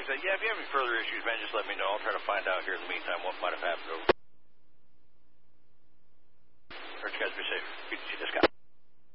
said, yeah, if you have any further issues, man, just let me know. I'll try to find out here in the meantime what might have happened over. All right, you guys be safe. Good to see this guy.